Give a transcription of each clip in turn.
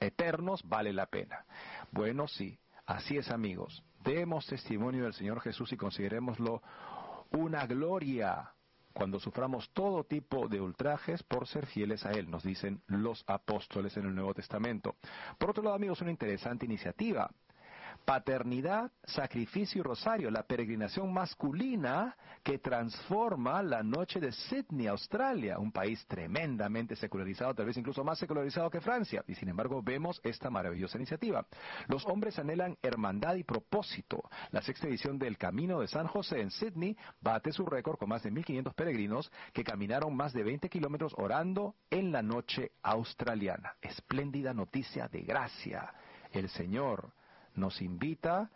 eternos, vale la pena. Bueno, sí, así es, amigos. Demos testimonio del Señor Jesús y considerémoslo una gloria cuando suframos todo tipo de ultrajes por ser fieles a Él, nos dicen los apóstoles en el Nuevo Testamento. Por otro lado, amigos, una interesante iniciativa. Paternidad, sacrificio y rosario, la peregrinación masculina que transforma la noche de Sydney, Australia, un país tremendamente secularizado, tal vez incluso más secularizado que Francia, y sin embargo vemos esta maravillosa iniciativa. Los hombres anhelan hermandad y propósito. La sexta edición del Camino de San José en Sydney bate su récord con más de 1.500 peregrinos que caminaron más de 20 kilómetros orando en la noche australiana. Espléndida noticia de gracia. El Señor nos invita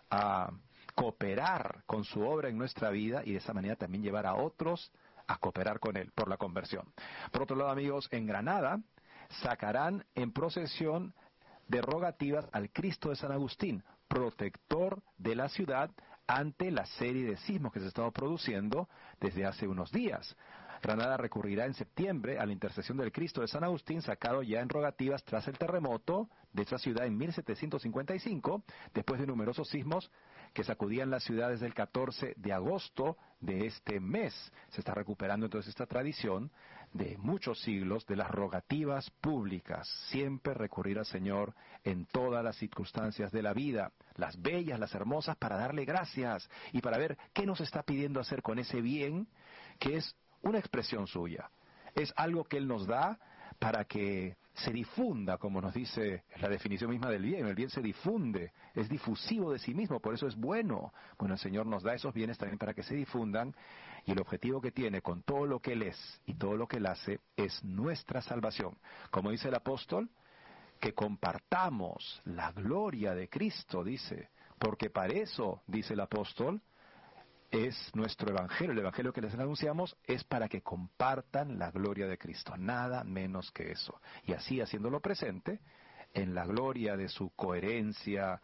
a cooperar con su obra en nuestra vida y de esa manera también llevar a otros a cooperar con Él por la conversión. Por otro lado, amigos, en Granada sacarán en procesión de rogativas al Cristo de San Agustín, protector de la ciudad ante la serie de sismos que se están produciendo desde hace unos días. Granada recurrirá en septiembre a la intercesión del Cristo de San Agustín, sacado ya en rogativas tras el terremoto de esta ciudad en 1755, después de numerosos sismos que sacudían la ciudad desde el 14 de agosto de este mes. Se está recuperando entonces esta tradición de muchos siglos de las rogativas públicas, siempre recurrir al Señor en todas las circunstancias de la vida, las bellas, las hermosas, para darle gracias y para ver qué nos está pidiendo hacer con ese bien que es una expresión suya. Es algo que Él nos da para que se difunda, como nos dice la definición misma del bien. El bien se difunde, es difusivo de sí mismo, por eso es bueno. Bueno, el Señor nos da esos bienes también para que se difundan, y el objetivo que tiene con todo lo que Él es y todo lo que Él hace es nuestra salvación. Como dice el apóstol, que compartamos la gloria de Cristo, dice, porque para eso, dice el apóstol, es nuestro evangelio. El evangelio que les anunciamos es para que compartan la gloria de Cristo, nada menos que eso. Y así, haciéndolo presente en la gloria de su coherencia,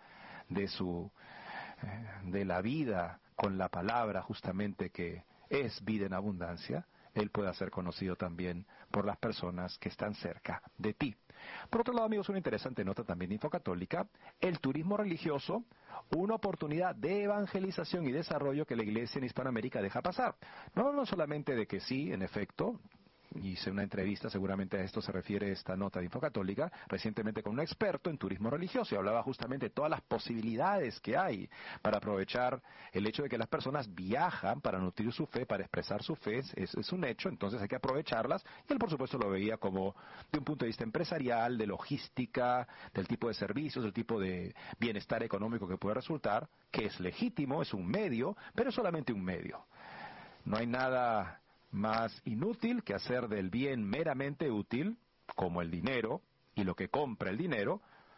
de la vida con la palabra justamente que es vida en abundancia, Él pueda ser conocido también por las personas que están cerca de ti. Por otro lado, amigos, una interesante nota también de Infocatólica: el turismo religioso, una oportunidad de evangelización y desarrollo que la Iglesia en Hispanoamérica deja pasar. No solamente de que sí, en efecto, hice una entrevista, seguramente a esto se refiere esta nota de Infocatólica, recientemente con un experto en turismo religioso, y hablaba justamente de todas las posibilidades que hay para aprovechar el hecho de que las personas viajan para nutrir su fe, para expresar su fe, es un hecho, entonces hay que aprovecharlas, y él por supuesto lo veía como de un punto de vista empresarial, de logística, del tipo de servicios, del tipo de bienestar económico que puede resultar, que es legítimo, es un medio, pero es solamente un medio. No hay nada más inútil que hacer del bien meramente útil, como el dinero y lo que compra el dinero,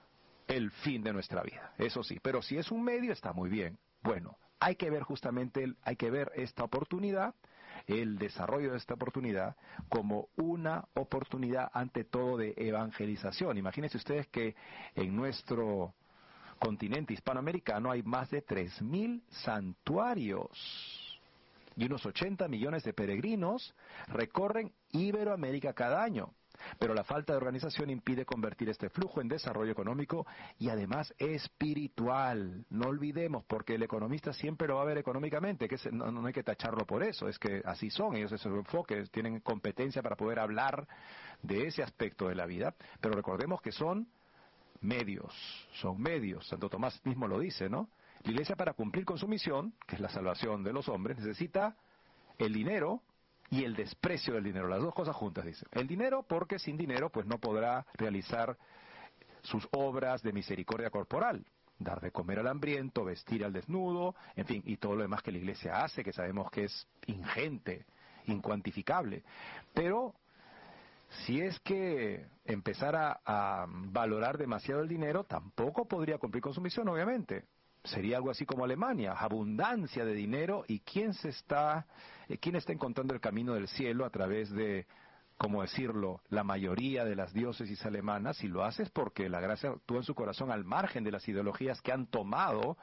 el fin de nuestra vida. Eso sí, pero si es un medio está muy bien. Bueno, hay que ver justamente, hay que ver esta oportunidad, el desarrollo de esta oportunidad, como una oportunidad ante todo de evangelización. Imagínense ustedes que en nuestro continente hispanoamericano hay más de 3.000 santuarios. Y unos 80 millones de peregrinos recorren Iberoamérica cada año. Pero la falta de organización impide convertir este flujo en desarrollo económico y además espiritual. No olvidemos, porque el economista siempre lo va a ver económicamente, que no hay que tacharlo por eso, es que así son, ellos es su enfoque, tienen competencia para poder hablar de ese aspecto de la vida. Pero recordemos que son medios. Santo Tomás mismo lo dice, ¿no? La Iglesia, para cumplir con su misión, que es la salvación de los hombres, necesita el dinero y el desprecio del dinero, las dos cosas juntas, dice. El dinero, porque sin dinero pues no podrá realizar sus obras de misericordia corporal, dar de comer al hambriento, vestir al desnudo, en fin, y todo lo demás que la Iglesia hace, que sabemos que es ingente, incuantificable. Pero si es que empezara a valorar demasiado el dinero, tampoco podría cumplir con su misión, obviamente. Sería algo así como Alemania, abundancia de dinero, y quién está encontrando el camino del cielo a través de, ¿cómo decirlo?, la mayoría de las diócesis alemanas. Y lo hace es porque la gracia actúa en su corazón al margen de las ideologías que han tomado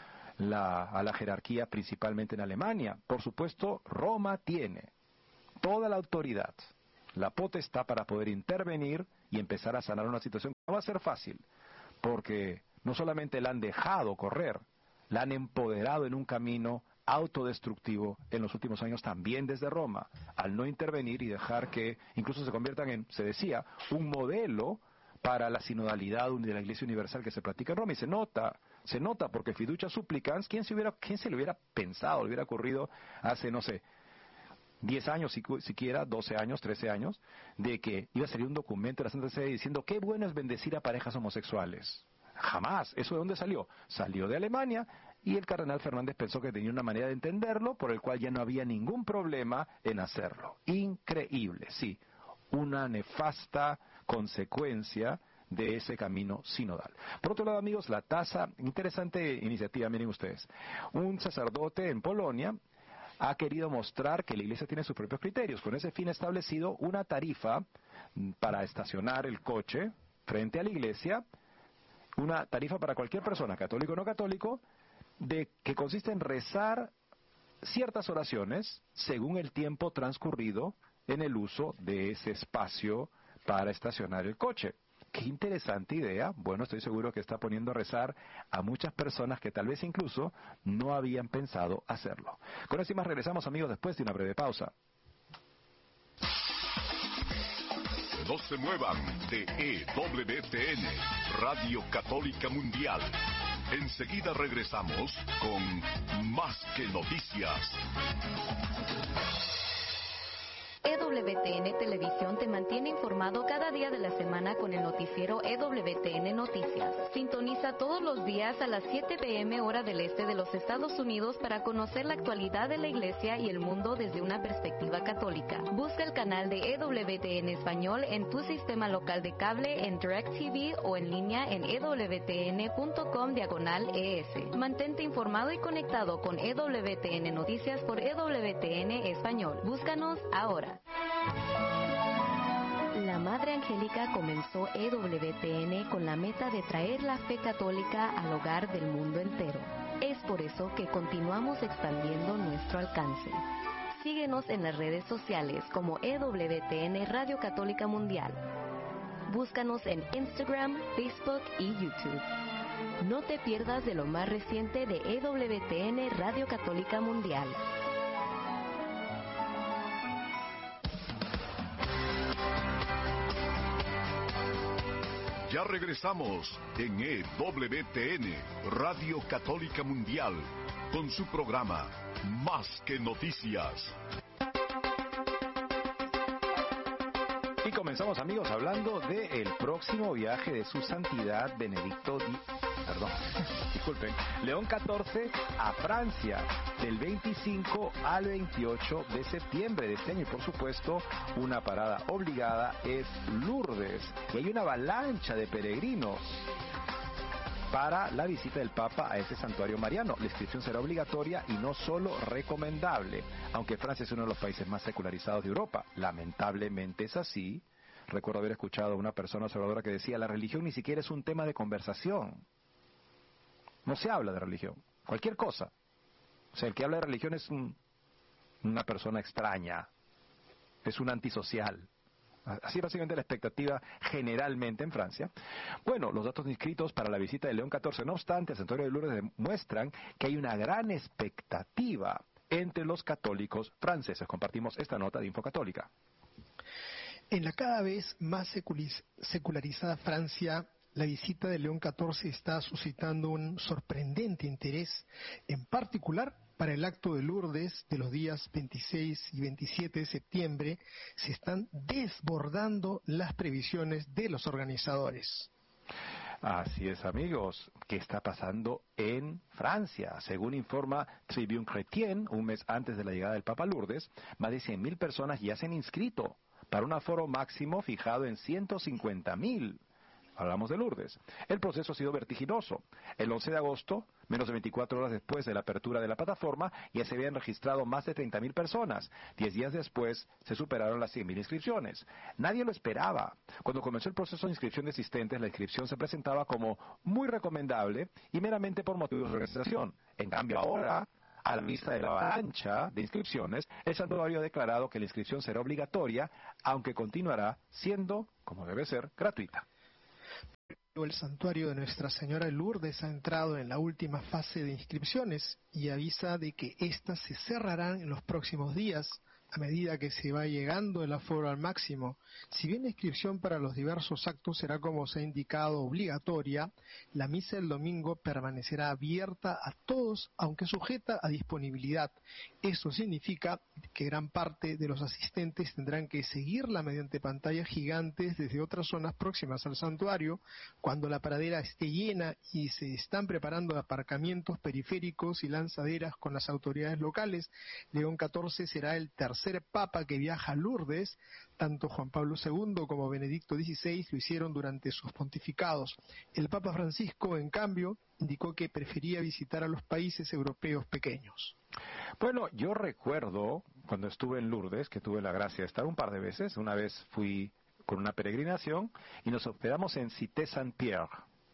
a la jerarquía, principalmente en Alemania. Por supuesto, Roma tiene toda la autoridad, la potestad para poder intervenir y empezar a sanar una situación que no va a ser fácil, porque no solamente la han dejado correr, la han empoderado en un camino autodestructivo en los últimos años también desde Roma, al no intervenir y dejar que incluso se conviertan en, se decía, un modelo para la sinodalidad de la Iglesia Universal que se practica en Roma. Y se nota porque fiducia supplicans, ¿quién se le hubiera pensado, le hubiera ocurrido hace, no sé, 10 años siquiera, 12 años, 13 años, de que iba a salir un documento de la Santa Sede diciendo qué bueno es bendecir a parejas homosexuales? Jamás. ¿Eso de dónde salió? Salió de Alemania y el cardenal Fernández pensó que tenía una manera de entenderlo por el cual ya no había ningún problema en hacerlo. Increíble, sí. Una nefasta consecuencia de ese camino sinodal. Por otro lado, amigos, la tasa, interesante iniciativa, miren ustedes. Un sacerdote en Polonia ha querido mostrar que la iglesia tiene sus propios criterios. Con ese fin ha establecido una tarifa para estacionar el coche frente a la iglesia, una tarifa para cualquier persona, católico o no católico, que consiste en rezar ciertas oraciones según el tiempo transcurrido en el uso de ese espacio para estacionar el coche. Qué interesante idea. Bueno, estoy seguro que está poniendo a rezar a muchas personas que tal vez incluso no habían pensado hacerlo. Con eso y más regresamos, amigos, después de una breve pausa. No se muevan de EWTN, Radio Católica Mundial. Enseguida regresamos con Más que Noticias. EWTN Televisión te mantiene informado cada día de la semana con el noticiero EWTN Noticias. Sintoniza todos los días a las 7 p.m. hora del este de los Estados Unidos para conocer la actualidad de la Iglesia y el mundo desde una perspectiva católica. Busca el canal de EWTN Español en tu sistema local de cable, en DirecTV o en línea en ewtn.com/ES. Mantente informado y conectado con EWTN Noticias por EWTN Español. Búscanos ahora. La Madre Angélica comenzó EWTN con la meta de traer la fe católica al hogar del mundo entero. Es por eso que continuamos expandiendo nuestro alcance. Síguenos en las redes sociales como EWTN Radio Católica Mundial. Búscanos en Instagram, Facebook y YouTube. No te pierdas de lo más reciente de EWTN Radio Católica Mundial. Ya regresamos en EWTN, Radio Católica Mundial, con su programa Más que Noticias. Y comenzamos, amigos, hablando del próximo viaje de su santidad León XIV a Francia, del 25 al 28 de septiembre de este año. Y por supuesto, una parada obligada es Lourdes. Y hay una avalancha de peregrinos para la visita del Papa a ese santuario mariano. La inscripción será obligatoria y no solo recomendable, aunque Francia es uno de los países más secularizados de Europa. Lamentablemente es así. Recuerdo haber escuchado a una persona observadora que decía: la religión ni siquiera es un tema de conversación. No se habla de religión, cualquier cosa. O sea, el que habla de religión es una persona extraña, es un antisocial. Así básicamente la expectativa generalmente en Francia. Bueno, los datos inscritos para la visita de León XIV, no obstante, el santuario de Lourdes demuestran que hay una gran expectativa entre los católicos franceses. Compartimos esta nota de Infocatólica. En la cada vez más secularizada Francia, la visita de León XIV está suscitando un sorprendente interés, en particular para el acto de Lourdes de los días 26 y 27 de septiembre. Se están desbordando las previsiones de los organizadores. Así es, amigos. ¿Qué está pasando en Francia? Según informa Tribune Chrétien, un mes antes de la llegada del Papa a Lourdes, más de 100.000 personas ya se han inscrito para un aforo máximo fijado en 150.000. Hablamos de Lourdes. El proceso ha sido vertiginoso. El 11 de agosto, menos de 24 horas después de la apertura de la plataforma, ya se habían registrado más de 30.000 personas. 10 días después, se superaron las 100.000 inscripciones. Nadie lo esperaba. Cuando comenzó el proceso de inscripción de asistentes, la inscripción se presentaba como muy recomendable y meramente por motivos de registración. En cambio, ahora A la vista de la avalancha de inscripciones, el santuario ha declarado que la inscripción será obligatoria, aunque continuará siendo, como debe ser, gratuita. El santuario de Nuestra Señora de Lourdes ha entrado en la última fase de inscripciones y avisa de que éstas se cerrarán en los próximos días a medida que se va llegando el aforo al máximo. Si bien la inscripción para los diversos actos será, como se ha indicado, obligatoria, la misa del domingo permanecerá abierta a todos, aunque sujeta a disponibilidad. Esto significa que gran parte de los asistentes tendrán que seguirla mediante pantallas gigantes desde otras zonas próximas al santuario. Cuando la pradera esté llena y se están preparando aparcamientos periféricos y lanzaderas con las autoridades locales, León XIV será el tercer papa que viaja a Lourdes. Tanto Juan Pablo II como Benedicto XVI lo hicieron durante sus pontificados. El Papa Francisco, en cambio, indicó que prefería visitar a los países europeos pequeños. Bueno, yo recuerdo cuando estuve en Lourdes, que tuve la gracia de estar un par de veces. Una vez fui con una peregrinación y nos hospedamos en Cité-Saint-Pierre,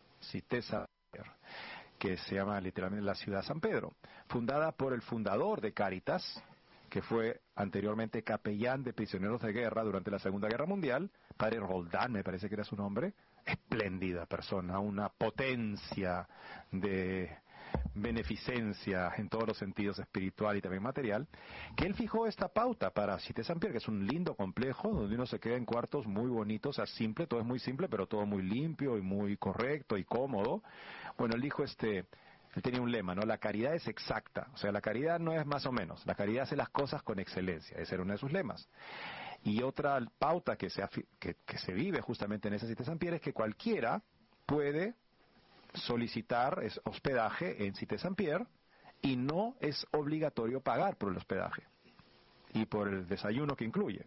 que se llama literalmente la ciudad de San Pedro, fundada por el fundador de Cáritas, que fue anteriormente capellán de prisioneros de guerra durante la Segunda Guerra Mundial, padre Roldán, me parece que era su nombre. Espléndida persona, una potencia de beneficencia en todos los sentidos, espiritual y también material, que él fijó esta pauta para Cité-Saint-Pierre, que es un lindo complejo donde uno se queda en cuartos muy bonitos, o sea, simple, todo es muy simple, pero todo muy limpio y muy correcto y cómodo. Bueno, él dijo él tenía un lema, ¿no? La caridad es exacta, o sea, la caridad no es más o menos, la caridad hace las cosas con excelencia, ese era uno de sus lemas. Y otra pauta que se vive justamente en esa Cité-Saint-Pierre es que cualquiera puede solicitar hospedaje en Cité-Saint-Pierre y no es obligatorio pagar por el hospedaje y por el desayuno que incluye.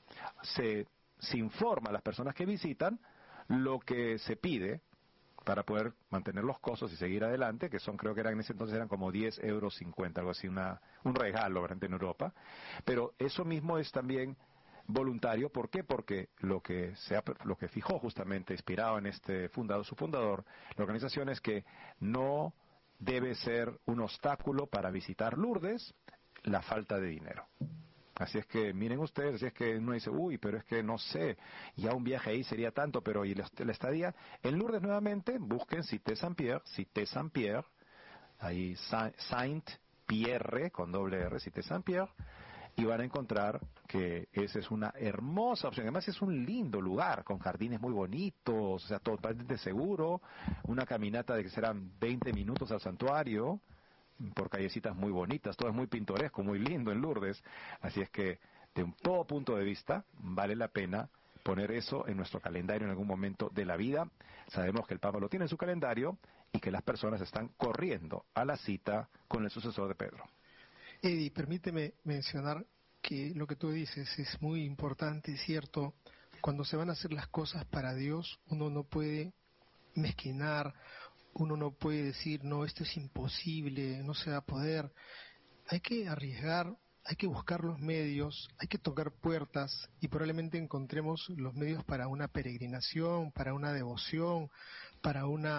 Se informa a las personas que visitan lo que se pide para poder mantener los costos y seguir adelante, que son, creo que en ese entonces eran como 10,50 €, algo así, un regalo en Europa. Pero eso mismo es también voluntario. ¿Por qué? Porque lo que fijó justamente, inspirado en su fundador, la organización, es que no debe ser un obstáculo para visitar Lourdes la falta de dinero. Así es que, miren ustedes, así es que uno dice, uy, pero es que no sé, ya un viaje ahí sería tanto, pero ¿y la estadía? En Lourdes nuevamente, busquen Cité-Saint-Pierre, ahí Saint-Pierre, con doble R, Cité-Saint-Pierre, y van a encontrar que esa es una hermosa opción. Además es un lindo lugar, con jardines muy bonitos, o sea, totalmente seguro, una caminata de que serán 20 minutos al santuario, por callecitas muy bonitas, todo es muy pintoresco, muy lindo en Lourdes, así es que de todo punto de vista vale la pena poner eso en nuestro calendario en algún momento de la vida. Sabemos que el Papa lo tiene en su calendario y que las personas están corriendo a la cita con el sucesor de Pedro. Eddie, permíteme mencionar que lo que tú dices es muy importante, es cierto. Cuando se van a hacer las cosas para Dios, uno no puede mezquinar, uno no puede decir, no, esto es imposible, no se va a poder. Hay que arriesgar, hay que buscar los medios, hay que tocar puertas y probablemente encontremos los medios para una peregrinación, para una devoción, para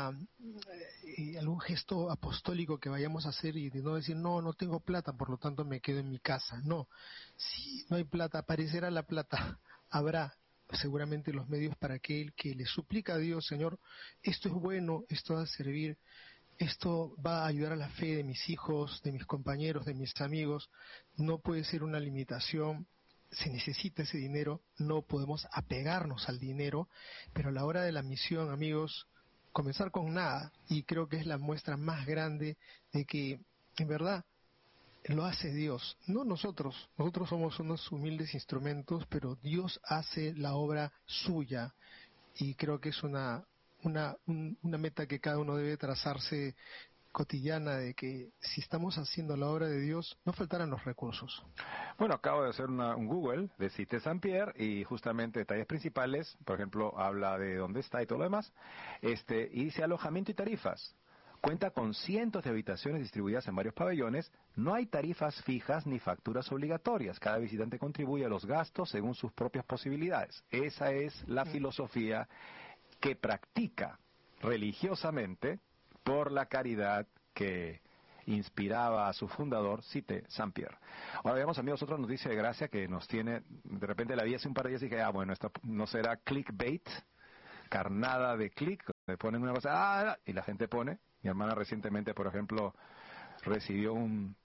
algún gesto apostólico que vayamos a hacer, y de no decir, no tengo plata, por lo tanto me quedo en mi casa. No, si no hay plata, aparecerá la plata, habrá seguramente los medios para aquel que le suplica a Dios, Señor, esto es bueno, esto va a servir, esto va a ayudar a la fe de mis hijos, de mis compañeros, de mis amigos. No puede ser una limitación, se necesita ese dinero, no podemos apegarnos al dinero, pero a la hora de la misión, amigos, comenzar con nada, y creo que es la muestra más grande de que en verdad lo hace Dios, no nosotros. Nosotros somos unos humildes instrumentos, pero Dios hace la obra suya, y creo que es una meta que cada uno debe trazarse cotidiana, de que si estamos haciendo la obra de Dios, no faltarán los recursos. Bueno, acabo de hacer un Google de Cité-Saint-Pierre y justamente detalles principales, por ejemplo, habla de dónde está y todo lo demás, y dice alojamiento y tarifas. Cuenta con cientos de habitaciones distribuidas en varios pabellones, no hay tarifas fijas ni facturas obligatorias, cada visitante contribuye a los gastos según sus propias posibilidades. Esa es la filosofía que practica religiosamente por la caridad que inspiraba a su fundador, cite Saint-Pierre. Ahora veamos, amigos, otra noticia de gracia que nos tiene, de repente la vi hace un par de días y dije, bueno, esto no será clickbait, carnada de click, le ponen una cosa, y la gente pone. Mi hermana recientemente, por ejemplo, recibió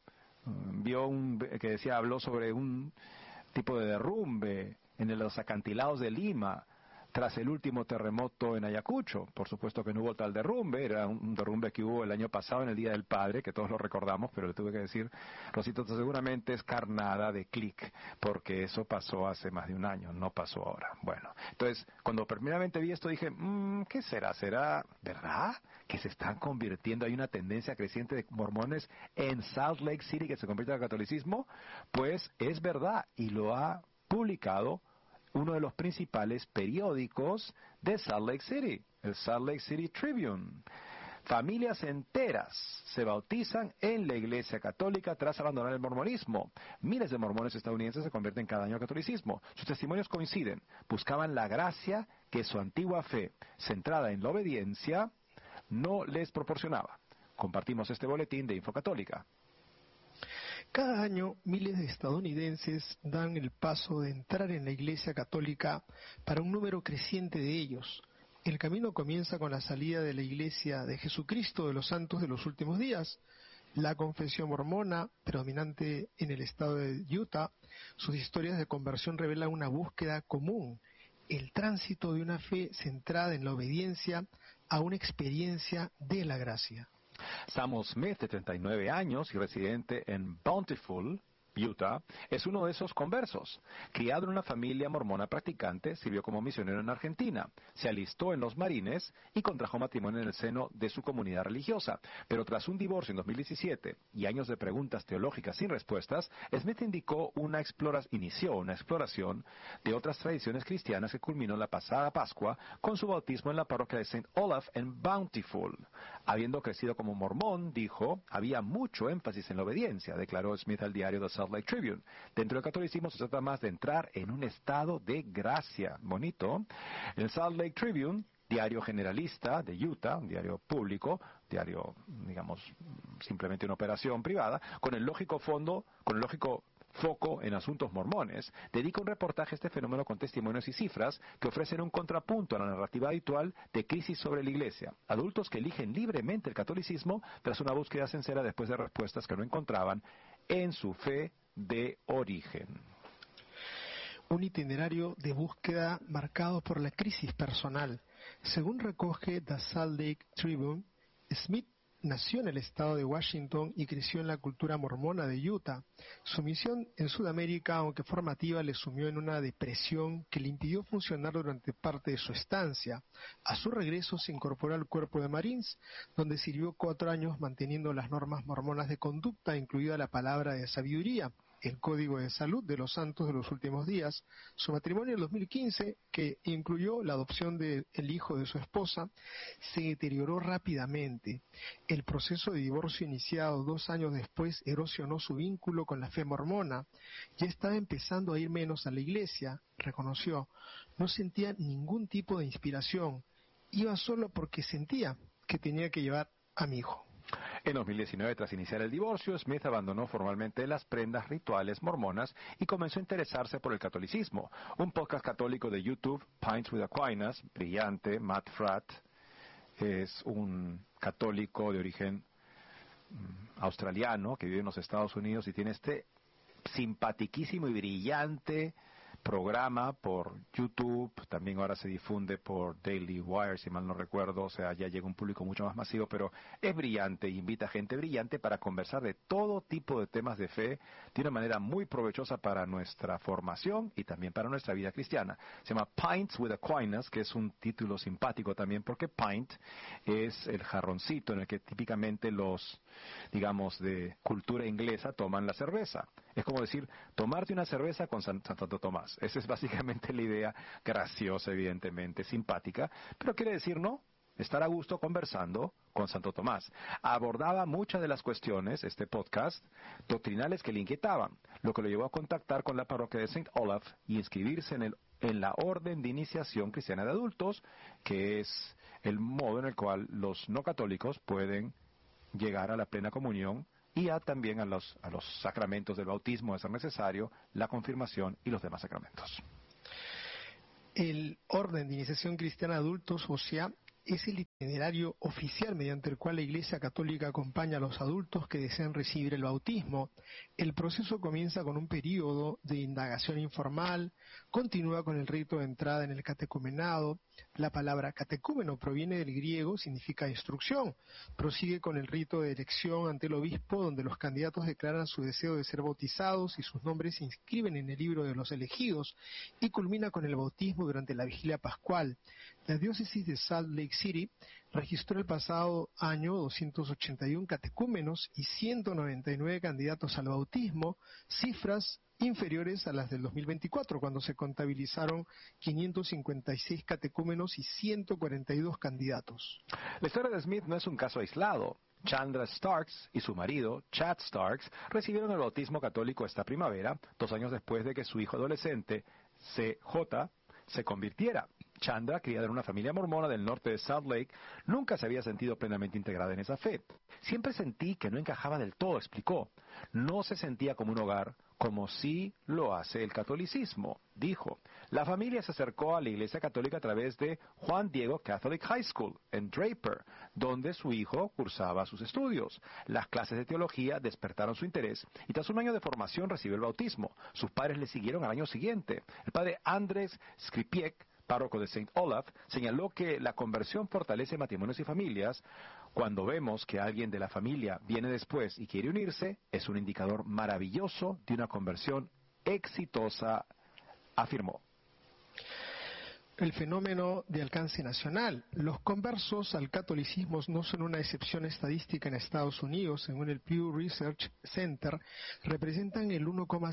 que decía, habló sobre un tipo de derrumbe en los acantilados de Lima tras el último terremoto en Ayacucho. Por supuesto que no hubo tal derrumbe, era un derrumbe que hubo el año pasado en el Día del Padre, que todos lo recordamos, pero le tuve que decir, Rosito, seguramente es carnada de clic, porque eso pasó hace más de un año, no pasó ahora. Bueno, entonces, cuando primeramente vi esto dije, ¿qué será? ¿Será verdad que se están convirtiendo? Hay una tendencia creciente de mormones en Salt Lake City que se convierte al catolicismo. Pues es verdad, y lo ha publicado uno de los principales periódicos de Salt Lake City, el Salt Lake City Tribune. Familias enteras se bautizan en la Iglesia Católica tras abandonar el mormonismo. Miles de mormones estadounidenses se convierten cada año al catolicismo. Sus testimonios coinciden. Buscaban la gracia que su antigua fe, centrada en la obediencia, no les proporcionaba. Compartimos este boletín de Info Católica. Cada año, miles de estadounidenses dan el paso de entrar en la Iglesia Católica para un número creciente de ellos. El camino comienza con la salida de la Iglesia de Jesucristo de los Santos de los Últimos Días. La confesión mormona, predominante en el estado de Utah, sus historias de conversión revelan una búsqueda común, el tránsito de una fe centrada en la obediencia a una experiencia de la gracia. Samuel Smith, de 39 años y residente en Bountiful, Utah, es uno de esos conversos. Criado en una familia mormona practicante, sirvió como misionero en Argentina, se alistó en los Marines y contrajo matrimonio en el seno de su comunidad religiosa. Pero tras un divorcio en 2017 y años de preguntas teológicas sin respuestas, Smith inició una exploración de otras tradiciones cristianas que culminó la pasada Pascua con su bautismo en la parroquia de St. Olaf en Bountiful. Habiendo crecido como mormón, dijo, había mucho énfasis en la obediencia, declaró Smith al diario The Salt Lake Tribune. Dentro del catolicismo se trata más de entrar en un estado de gracia. Bonito. El Salt Lake Tribune, diario generalista de Utah, un diario público, diario, digamos, simplemente una operación privada, con el lógico foco en asuntos mormones, dedica un reportaje a este fenómeno con testimonios y cifras que ofrecen un contrapunto a la narrativa habitual de crisis sobre la Iglesia. Adultos que eligen libremente el catolicismo tras una búsqueda sincera después de respuestas que no encontraban en su fe de origen. Un itinerario de búsqueda marcado por la crisis personal. Según recoge The Salt Lake Tribune, Smith nació en el estado de Washington y creció en la cultura mormona de Utah. Su misión en Sudamérica, aunque formativa, le sumió en una depresión que le impidió funcionar durante parte de su estancia. A su regreso se incorporó al cuerpo de Marines, donde sirvió 4 años manteniendo las normas mormonas de conducta, incluida la palabra de sabiduría, el Código de Salud de los Santos de los Últimos Días. Su matrimonio en 2015, que incluyó la adopción del hijo de su esposa, se deterioró rápidamente. El proceso de divorcio iniciado 2 años después erosionó su vínculo con la fe mormona. Ya estaba empezando a ir menos a la iglesia, reconoció. No sentía ningún tipo de inspiración. Iba solo porque sentía que tenía que llevar a mi hijo. En 2019, tras iniciar el divorcio, Smith abandonó formalmente las prendas rituales mormonas y comenzó a interesarse por el catolicismo. Un podcast católico de YouTube, Pints with Aquinas, brillante, Matt Fratt, es un católico de origen australiano que vive en los Estados Unidos y tiene este simpatiquísimo y brillante programa por YouTube, también ahora se difunde por Daily Wire, si mal no recuerdo, o sea, ya llega un público mucho más masivo, pero es brillante, invita a gente brillante para conversar de todo tipo de temas de fe, de una manera muy provechosa para nuestra formación y también para nuestra vida cristiana. Se llama Pints with Aquinas, que es un título simpático también, porque pint es el jarroncito en el que típicamente los, digamos, de cultura inglesa toman la cerveza. Es como decir, tomarte una cerveza con Santo Tomás. Esa es básicamente la idea, graciosa, evidentemente, simpática, pero quiere decir, ¿no?, estar a gusto conversando con Santo Tomás. Abordaba muchas de las cuestiones, este podcast, doctrinales que le inquietaban, lo que lo llevó a contactar con la parroquia de St. Olaf y inscribirse en la orden de iniciación cristiana de adultos, que es el modo en el cual los no católicos pueden llegar a la plena comunión y también a los sacramentos del bautismo, de ser necesario, la confirmación y los demás sacramentos. El orden de iniciación cristiana de adultos, o sea, es el itinerario oficial mediante el cual la Iglesia Católica acompaña a los adultos que desean recibir el bautismo. El proceso comienza con un período de indagación informal, continúa con el rito de entrada en el catecumenado. La palabra catecúmeno proviene del griego, significa instrucción. Prosigue con el rito de elección ante el obispo, donde los candidatos declaran su deseo de ser bautizados y sus nombres se inscriben en el libro de los elegidos, y culmina con el bautismo durante la vigilia pascual. La diócesis de Salt Lake City registró el pasado año 281 catecúmenos y 199 candidatos al bautismo, cifras inferiores a las del 2024, cuando se contabilizaron 556 catecúmenos y 142 candidatos. La historia de Smith no es un caso aislado. Chandra Starks y su marido, Chad Starks, recibieron el bautismo católico esta primavera, 2 años después de que su hijo adolescente, CJ, se convirtiera. Chandra, criada en una familia mormona del norte de Salt Lake, nunca se había sentido plenamente integrada en esa fe. Siempre sentí que no encajaba del todo, explicó. No se sentía como un hogar, como sí lo hace el catolicismo, dijo. La familia se acercó a la Iglesia Católica a través de Juan Diego Catholic High School, en Draper, donde su hijo cursaba sus estudios. Las clases de teología despertaron su interés y tras un año de formación recibió el bautismo. Sus padres le siguieron al año siguiente. El padre Andrés Skripiek, párroco de St. Olaf, señaló que la conversión fortalece matrimonios y familias. Cuando vemos que alguien de la familia viene después y quiere unirse, es un indicador maravilloso de una conversión exitosa, afirmó. El fenómeno de alcance nacional. Los conversos al catolicismo no son una excepción estadística en Estados Unidos. Según el Pew Research Center, representan el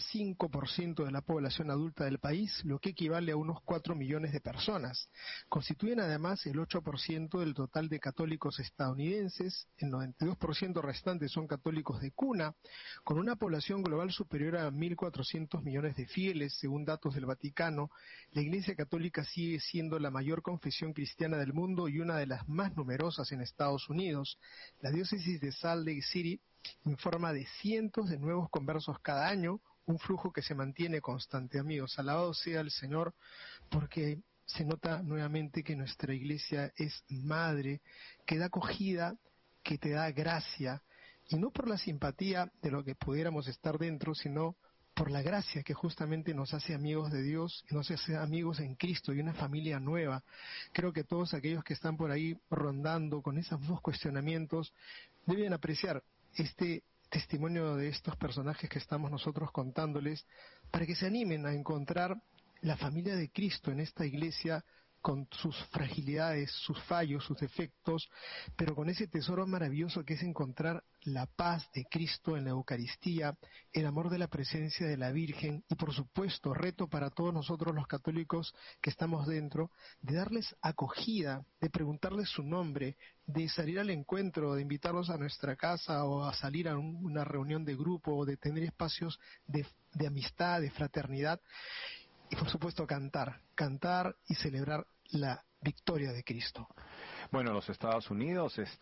1,5% de la población adulta del país, lo que equivale a unos 4 millones de personas. Constituyen además el 8% del total de católicos estadounidenses. El 92% restante son católicos de cuna, con una población global superior a 1.400 millones de fieles. Según datos del Vaticano, la Iglesia Católica sigue siendo la mayor confesión cristiana del mundo y una de las más numerosas en Estados Unidos. La diócesis de Salt Lake City informa de cientos de nuevos conversos cada año, un flujo que se mantiene constante. Amigos, alabado sea el Señor, porque se nota nuevamente que nuestra iglesia es madre, que da acogida, que te da gracia, y no por la simpatía de lo que pudiéramos estar dentro, sino por la gracia que justamente nos hace amigos de Dios y nos hace amigos en Cristo y una familia nueva. Creo que todos aquellos que están por ahí rondando con esos dos cuestionamientos deben apreciar este testimonio de estos personajes que estamos nosotros contándoles, para que se animen a encontrar la familia de Cristo en esta iglesia, con sus fragilidades, sus fallos, sus defectos, pero con ese tesoro maravilloso que es encontrar la paz de Cristo en la Eucaristía, el amor de la presencia de la Virgen y, por supuesto, reto para todos nosotros los católicos que estamos dentro, de darles acogida, de preguntarles su nombre, de salir al encuentro, de invitarlos a nuestra casa o a salir a una reunión de grupo, o de tener espacios de amistad, de fraternidad. Y por supuesto cantar y celebrar la victoria de Cristo. Bueno, los Estados Unidos es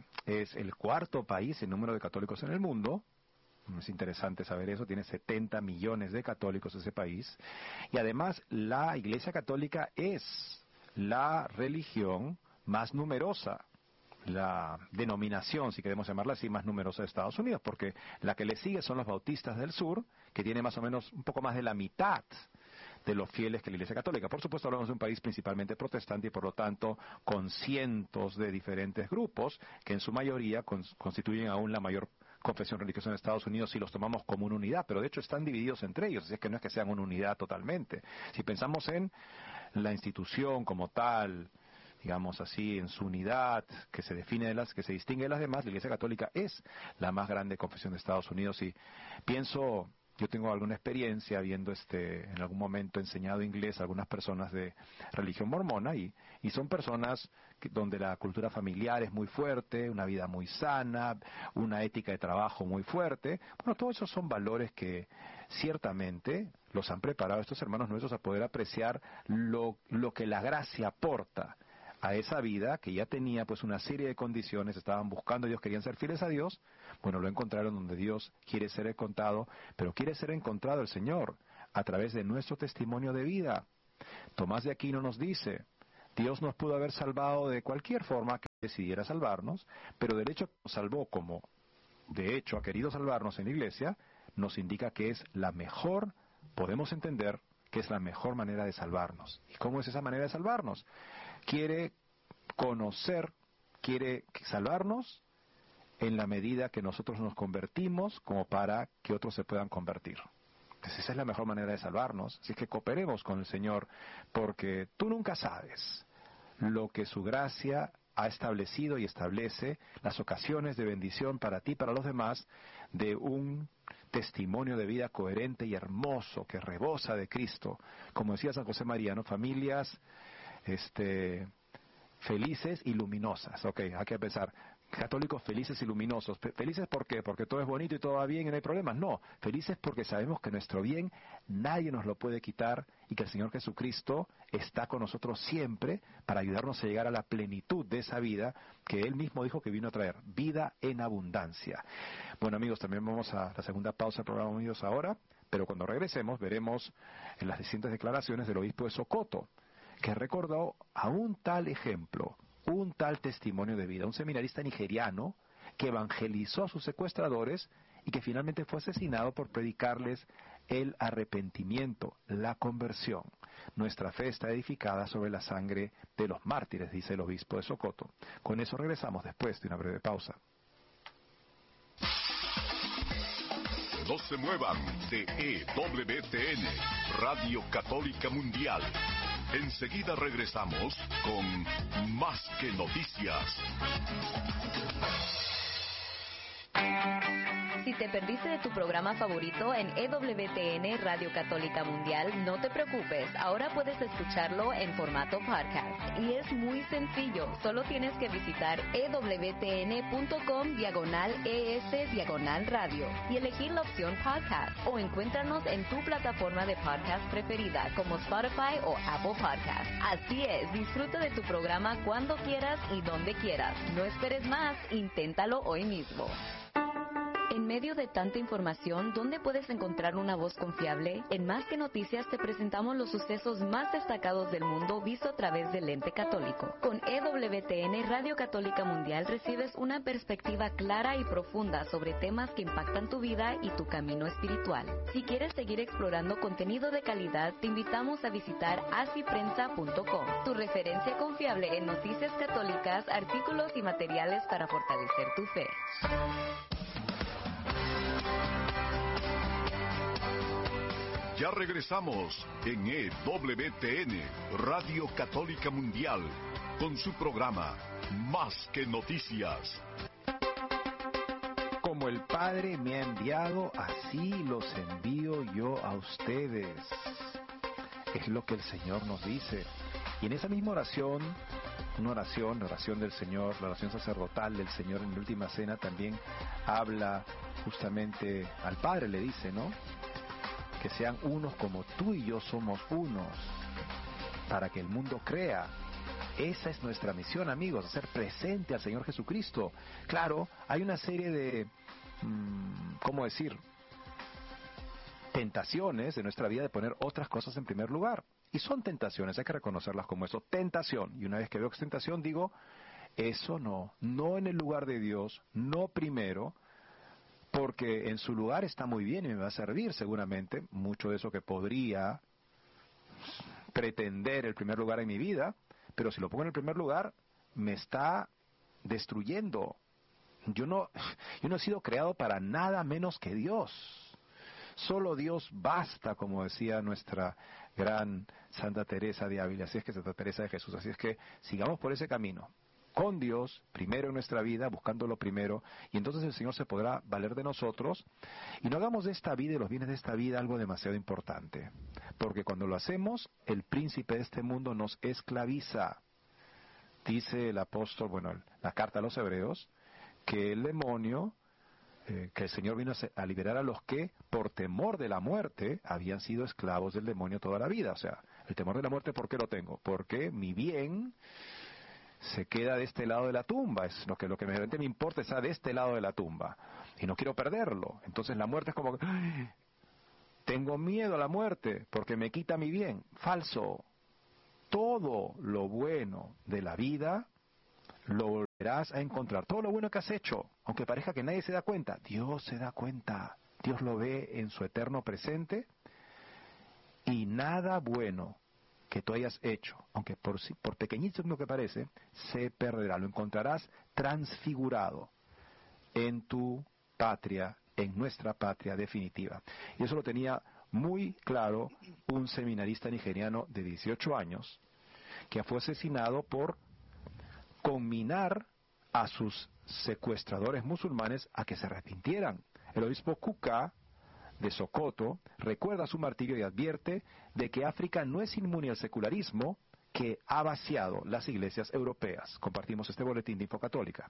el 4º país en número de católicos en el mundo. Es interesante saber eso, tiene 70 millones de católicos ese país. Y además la Iglesia Católica es la religión más numerosa, la denominación, si queremos llamarla así, más numerosa de Estados Unidos, porque la que le sigue son los Bautistas del Sur, que tiene más o menos un poco más de la mitad de los fieles que la Iglesia Católica. Por supuesto, hablamos de un país principalmente protestante y por lo tanto con cientos de diferentes grupos que en su mayoría constituyen aún la mayor confesión religiosa en Estados Unidos si los tomamos como una unidad, pero de hecho están divididos entre ellos, así es que no es que sean una unidad totalmente. Si pensamos en la institución como tal, digamos así, en su unidad, que se define que se distingue de las demás, la Iglesia Católica es la más grande confesión de Estados Unidos. Y pienso, yo tengo alguna experiencia habiendo en algún momento enseñado inglés a algunas personas de religión mormona y son personas donde la cultura familiar es muy fuerte, una vida muy sana, una ética de trabajo muy fuerte. Bueno, todos esos son valores que ciertamente los han preparado estos hermanos nuestros a poder apreciar lo que la gracia aporta a esa vida que ya tenía pues una serie de condiciones, estaban buscando a Dios, querían ser fieles a Dios, bueno, lo encontraron donde Dios quiere ser encontrado, pero quiere ser encontrado el Señor a través de nuestro testimonio de vida. Tomás de Aquino nos dice, Dios nos pudo haber salvado de cualquier forma que decidiera salvarnos, pero del hecho que nos salvó como de hecho ha querido salvarnos en la iglesia, nos indica que es la mejor, podemos entender que es la mejor manera de salvarnos. ¿Y cómo es esa manera de salvarnos? Quiere conocer, quiere salvarnos en la medida que nosotros nos convertimos como para que otros se puedan convertir. Entonces esa es la mejor manera de salvarnos. Así que cooperemos con el Señor, porque tú nunca sabes lo que su gracia ha establecido y establece, las ocasiones de bendición para ti y para los demás, de un testimonio de vida coherente y hermoso que rebosa de Cristo. Como decía San José María, ¿no? Familias felices y luminosas. Ok, hay que pensar, católicos felices y luminosos. ¿Felices por qué? ¿Porque todo es bonito y todo va bien y no hay problemas? No, felices porque sabemos que nuestro bien nadie nos lo puede quitar y que el Señor Jesucristo está con nosotros siempre para ayudarnos a llegar a la plenitud de esa vida que Él mismo dijo que vino a traer, vida en abundancia. Bueno amigos, también vamos a la segunda pausa del programa Unidos Ahora, pero cuando regresemos veremos en las distintas declaraciones del obispo de Sokoto, que recordó a un tal ejemplo, un tal testimonio de vida, un seminarista nigeriano que evangelizó a sus secuestradores y que finalmente fue asesinado por predicarles el arrepentimiento, la conversión. Nuestra fe está edificada sobre la sangre de los mártires, dice el obispo de Sokoto. Con eso regresamos después de una breve pausa. No se muevan de EWTN, Radio Católica Mundial. Enseguida regresamos con Más que Noticias. Si te perdiste de tu programa favorito en EWTN Radio Católica Mundial, no te preocupes, ahora puedes escucharlo en formato podcast. Y es muy sencillo, solo tienes que visitar ewtn.com/ES/radio y elegir la opción podcast, o encuéntranos en tu plataforma de podcast preferida como Spotify o Apple Podcast. Así es, disfruta de tu programa cuando quieras y donde quieras. No esperes más, inténtalo hoy mismo. En medio de tanta información, ¿dónde puedes encontrar una voz confiable? En Más que Noticias te presentamos los sucesos más destacados del mundo visto a través del lente católico. Con EWTN Radio Católica Mundial recibes una perspectiva clara y profunda sobre temas que impactan tu vida y tu camino espiritual. Si quieres seguir explorando contenido de calidad, te invitamos a visitar asiprensa.com, tu referencia confiable en noticias católicas, artículos y materiales para fortalecer tu fe. Ya regresamos en EWTN, Radio Católica Mundial, con su programa Más que Noticias. Como el Padre me ha enviado, así los envío yo a ustedes. Es lo que el Señor nos dice. Y en esa misma oración, la oración del Señor, la oración sacerdotal del Señor en la última cena también habla justamente al Padre, le dice, ¿no? Que sean unos como tú y yo somos unos, para que el mundo crea. Esa es nuestra misión, amigos, hacer presente al Señor Jesucristo. Claro, hay una serie de, ¿cómo decir?, tentaciones de nuestra vida de poner otras cosas en primer lugar. Y son tentaciones, hay que reconocerlas como eso, tentación. Y una vez que veo que es tentación, digo, eso no en el lugar de Dios, no primero, porque en su lugar está muy bien y me va a servir seguramente mucho de eso que podría pretender el primer lugar en mi vida, pero si lo pongo en el primer lugar, me está destruyendo. Yo no he sido creado para nada menos que Dios. Solo Dios basta, como decía nuestra gran Santa Teresa de Ávila, así es que Santa Teresa de Jesús, así es que sigamos por ese camino. Con Dios, primero en nuestra vida, buscándolo primero, y entonces el Señor se podrá valer de nosotros, y no hagamos de esta vida y los bienes de esta vida algo demasiado importante, porque cuando lo hacemos, el príncipe de este mundo nos esclaviza. Dice el apóstol, la carta a los Hebreos, que el demonio, que el Señor vino a liberar a los que, por temor de la muerte, habían sido esclavos del demonio toda la vida. O sea, el temor de la muerte, ¿por qué lo tengo? Porque mi bien se queda de este lado de la tumba. Es lo que realmente me importa, está de este lado de la tumba. Y no quiero perderlo. Entonces la muerte es como, ¡ay! Tengo miedo a la muerte porque me quita mi bien. Falso. Todo lo bueno de la vida lo volverás a encontrar. Todo lo bueno que has hecho, aunque parezca que nadie se da cuenta, Dios se da cuenta. Dios lo ve en su eterno presente, y nada bueno que tú hayas hecho, aunque por pequeñísimo que parece, se perderá. Lo encontrarás transfigurado en tu patria, en nuestra patria definitiva. Y eso lo tenía muy claro un seminarista nigeriano de 18 años, que fue asesinado por conminar a sus secuestradores musulmanes a que se arrepintieran. El obispo Kuka de Sokoto recuerda su martirio y advierte de que África no es inmune al secularismo que ha vaciado las iglesias europeas. Compartimos este boletín de Infocatólica.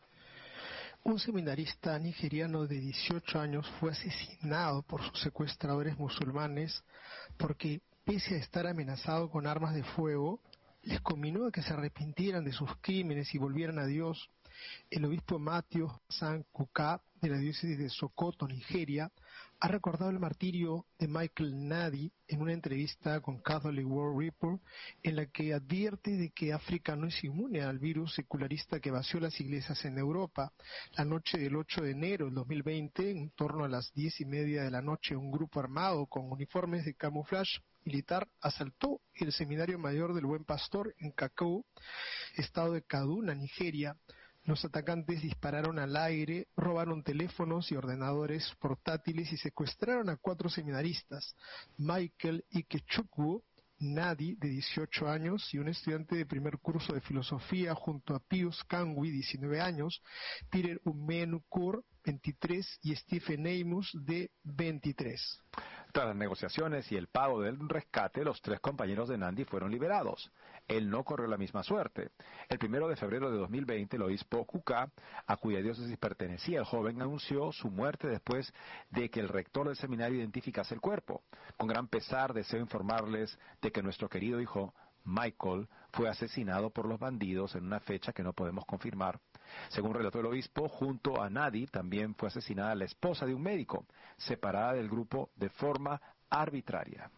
Un seminarista nigeriano de 18 años fue asesinado por sus secuestradores musulmanes porque, pese a estar amenazado con armas de fuego, les conminó a que se arrepintieran de sus crímenes y volvieran a Dios. El obispo Matthew Hassan Kuka, de la diócesis de Sokoto, Nigeria, ha recordado el martirio de Michael Nadi en una entrevista con Catholic World Report, en la que advierte de que África no es inmune al virus secularista que vació las iglesias en Europa. La noche del 8 de enero del 2020, en torno a las 10:30 de la noche, un grupo armado con uniformes de camuflaje militar asaltó el Seminario Mayor del Buen Pastor en Kakou, estado de Kaduna, Nigeria. Los atacantes dispararon al aire, robaron teléfonos y ordenadores portátiles y secuestraron a 4 seminaristas: Michael Ikechukwu Nadi, de 18 años, y un estudiante de primer curso de filosofía, junto a Pius Kangwi, 19 años, Peter Umenukur, 23, y Stephen Amos, de 23. Tras las negociaciones y el pago del rescate, los 3 compañeros de Nandi fueron liberados. Él no corrió la misma suerte. El 1 de febrero de 2020, el obispo Kuka, a cuya diócesis pertenecía el joven, anunció su muerte después de que el rector del seminario identificase el cuerpo. Con gran pesar, deseo informarles de que nuestro querido hijo Michael fue asesinado por los bandidos en una fecha que no podemos confirmar. Según relató el obispo, junto a Nadi también fue asesinada la esposa de un médico, separada del grupo de forma arbitraria.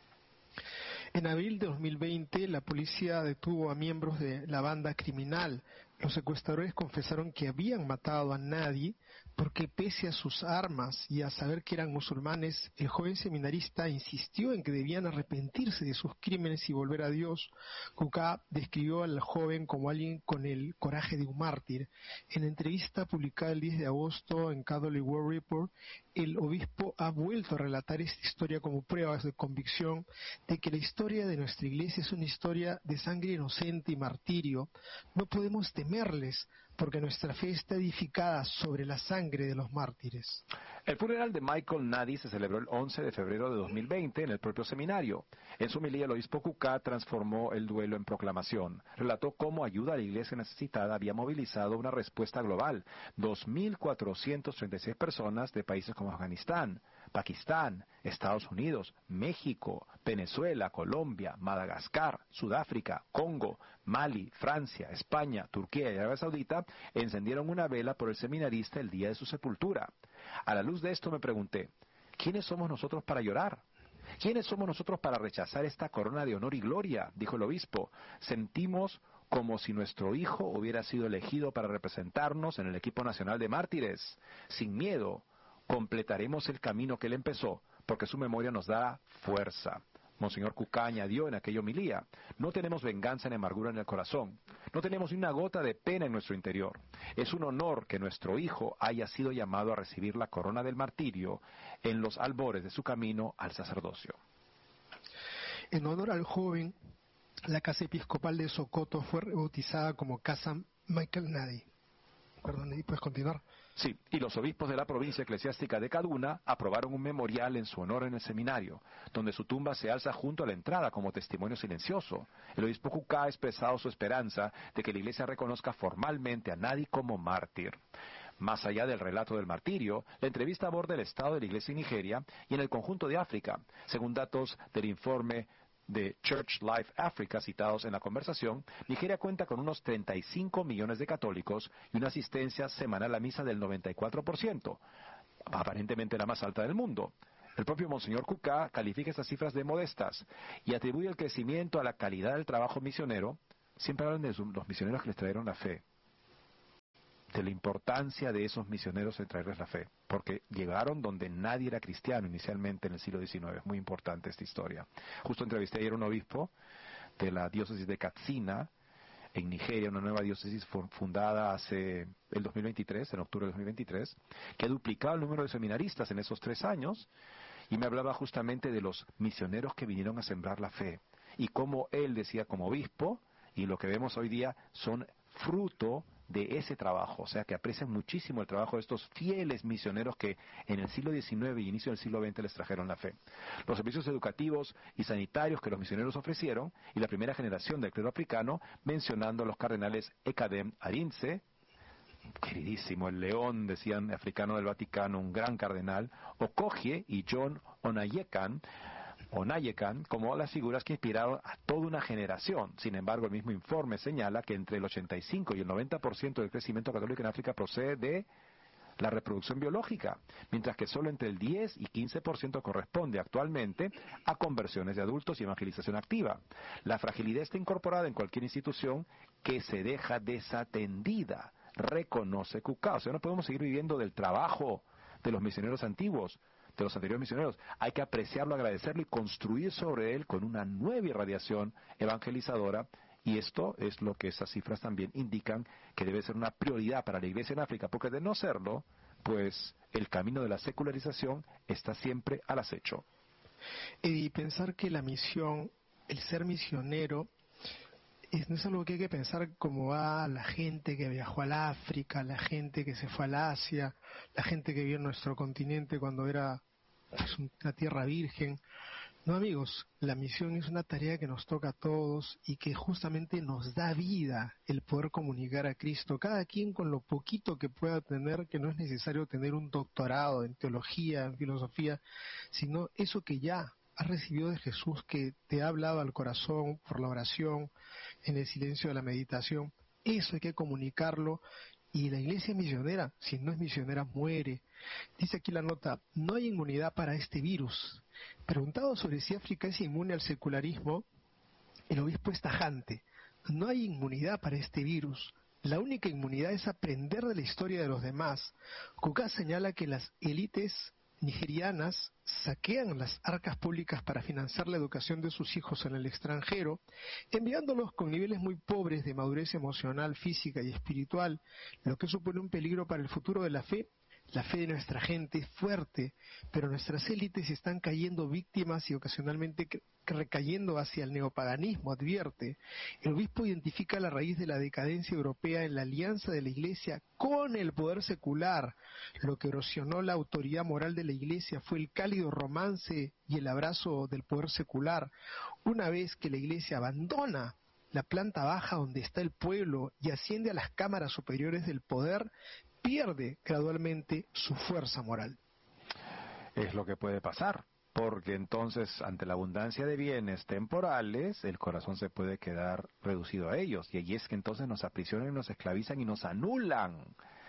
En abril de 2020, la policía detuvo a miembros de la banda criminal. Los secuestradores confesaron que habían matado a Nadi porque, pese a sus armas y a saber que eran musulmanes, el joven seminarista insistió en que debían arrepentirse de sus crímenes y volver a Dios. Kuka describió al joven como alguien con el coraje de un mártir. En entrevista publicada el 10 de agosto en Catholic World Report, el obispo ha vuelto a relatar esta historia como pruebas de convicción de que la historia de nuestra iglesia es una historia de sangre inocente y martirio. No podemos temerles, porque nuestra fe está edificada sobre la sangre de los mártires. El funeral de Michael Nadi se celebró el 11 de febrero de 2020 en el propio seminario. En su homilía, el obispo Kuka transformó el duelo en proclamación. Relató cómo ayuda a la iglesia necesitada había movilizado una respuesta global. 2.436 personas de países como Afganistán, Pakistán, Estados Unidos, México, Venezuela, Colombia, Madagascar, Sudáfrica, Congo, Mali, Francia, España, Turquía y Arabia Saudita encendieron una vela por el seminarista el día de su sepultura. A la luz de esto me pregunté, ¿quiénes somos nosotros para llorar? ¿Quiénes somos nosotros para rechazar esta corona de honor y gloria?, dijo el obispo. Sentimos como si nuestro hijo hubiera sido elegido para representarnos en el equipo nacional de mártires. Sin miedo, completaremos el camino que él empezó, porque su memoria nos da fuerza. Monseñor Kuka añadió en aquella homilía, no tenemos venganza ni amargura en el corazón, no tenemos ni una gota de pena en nuestro interior. Es un honor que nuestro hijo haya sido llamado a recibir la corona del martirio en los albores de su camino al sacerdocio. En honor al joven, la Casa Episcopal de Sokoto fue rebautizada como Casa Michael Nadi. Perdón, ¿puedes continuar? Sí, y los obispos de la provincia eclesiástica de Kaduna aprobaron un memorial en su honor en el seminario, donde su tumba se alza junto a la entrada como testimonio silencioso. El obispo Kuka ha expresado su esperanza de que la iglesia reconozca formalmente a Nadi como mártir. Más allá del relato del martirio, la entrevista aborda el estado de la iglesia en Nigeria y en el conjunto de África, según datos del informe de Church Life Africa citados en la conversación, Nigeria cuenta con unos 35 millones de católicos y una asistencia semanal a misa del 94%, aparentemente la más alta del mundo. El propio Monseñor Kuka califica estas cifras de modestas y atribuye el crecimiento a la calidad del trabajo misionero. Siempre hablan de los misioneros que les trajeron la fe, de la importancia de esos misioneros en traerles la fe, porque llegaron donde nadie era cristiano inicialmente en el siglo XIX. Es muy importante esta historia. Justo entrevisté ayer a un obispo de la diócesis de Katsina, en Nigeria, una nueva diócesis fundada hace el 2023, en octubre del 2023, que ha duplicado el número de seminaristas en esos 3 años, y me hablaba justamente de los misioneros que vinieron a sembrar la fe, y cómo él decía como obispo, y lo que vemos hoy día son fruto de ese trabajo, o sea que aprecian muchísimo el trabajo de estos fieles misioneros que en el siglo XIX y inicio del siglo XX les trajeron la fe. Los servicios educativos y sanitarios que los misioneros ofrecieron, y la primera generación del clero africano, mencionando a los cardenales Ekadem Arinze, queridísimo, el león, decían, africano del Vaticano, un gran cardenal, Okogie y John Onayekan, como las figuras que inspiraron a toda una generación. Sin embargo, el mismo informe señala que entre el 85 y el 90% del crecimiento católico en África procede de la reproducción biológica, mientras que solo entre el 10 y 15% corresponde actualmente a conversiones de adultos y evangelización activa. La fragilidad está incorporada en cualquier institución que se deja desatendida, reconoce Kuka. O sea, no podemos seguir viviendo del trabajo de los misioneros antiguos, de los anteriores misioneros. Hay que apreciarlo, agradecerlo y construir sobre él con una nueva irradiación evangelizadora, y esto es lo que esas cifras también indican que debe ser una prioridad para la Iglesia en África, porque de no serlo, pues el camino de la secularización está siempre al acecho. Y pensar que la misión, el ser misionero, no es algo que hay que pensar como va la gente que viajó al África, la gente que se fue al Asia, la gente que vio en nuestro continente cuando era una tierra virgen. No, amigos, la misión es una tarea que nos toca a todos y que justamente nos da vida el poder comunicar a Cristo, cada quien con lo poquito que pueda tener, que no es necesario tener un doctorado en teología, en filosofía, sino eso que ya has recibido de Jesús, que te ha hablado al corazón por la oración, en el silencio de la meditación. Eso hay que comunicarlo, y la iglesia misionera, si no es misionera, muere. Dice aquí la nota: no hay inmunidad para este virus. Preguntado sobre si África es inmune al secularismo, el obispo es tajante: no hay inmunidad para este virus. La única inmunidad es aprender de la historia de los demás. Kuka señala que las élites nigerianas saquean las arcas públicas para financiar la educación de sus hijos en el extranjero, enviándolos con niveles muy pobres de madurez emocional, física y espiritual, lo que supone un peligro para el futuro de la fe. La fe de nuestra gente es fuerte, pero nuestras élites están cayendo víctimas y ocasionalmente recayendo hacia el neopaganismo, advierte. El obispo identifica la raíz de la decadencia europea en la alianza de la Iglesia con el poder secular. Lo que erosionó la autoridad moral de la Iglesia fue el cálido romance y el abrazo del poder secular. Una vez que la Iglesia abandona la planta baja donde está el pueblo y asciende a las cámaras superiores del poder, pierde gradualmente su fuerza moral. Es lo que puede pasar, porque entonces ante la abundancia de bienes temporales, el corazón se puede quedar reducido a ellos, y allí es que entonces nos aprisionan, nos esclavizan y nos anulan